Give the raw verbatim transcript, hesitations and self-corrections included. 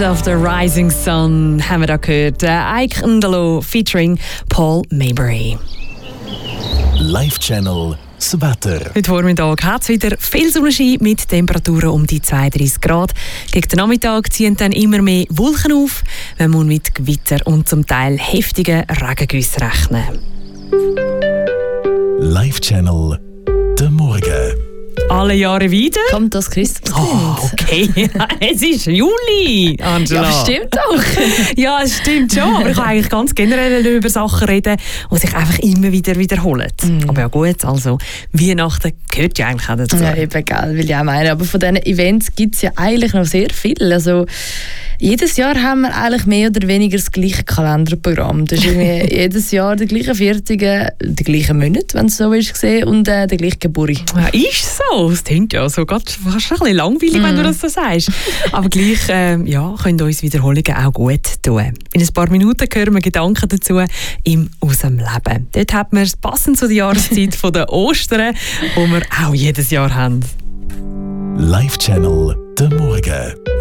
of the Rising Sun haben wir da gehört. Ike Ndalo featuring Paul Maybury. Live-Channel das Wetter. Heute Vormittag hat es wieder viel Sonnenschein mit Temperaturen um die zweiunddreißig Grad. Gegen den Nachmittag ziehen dann immer mehr Wolken auf. Man muss mit Gewitter und zum Teil heftigen Regengüssen rechnen. Live-Channel der Morgen. Alle Jahre wieder. Kommt das Christuskind? Oh, okay. Es ist Juli, Angela. Ja, stimmt auch. Ja, es stimmt schon. Aber ich kann eigentlich ganz generell über Sachen reden, die sich einfach immer wieder wiederholen. Mm. Aber ja gut, also Weihnachten gehört ja eigentlich auch dazu. Ja, eben, gell, will ich auch meinen. Aber von diesen Events gibt es ja eigentlich noch sehr viel. Also jedes Jahr haben wir eigentlich mehr oder weniger das gleiche Kalenderprogramm. Das ist irgendwie jedes Jahr der gleiche vierzig, der gleiche Monat, wenn es so ist, gesehen, und äh, der gleiche Geburt. Ja, ist so. Es klingt ja so fast ein bisschen langweilig, mm. wenn du das so sagst. Aber gleich äh, ja, können uns Wiederholungen auch gut tun. In ein paar Minuten hören wir Gedanken dazu im «Aus dem Leben». Dort hat man es passend zu der Jahreszeit von der Ostern, die wir auch jedes Jahr haben. Live-Channel der Morgen.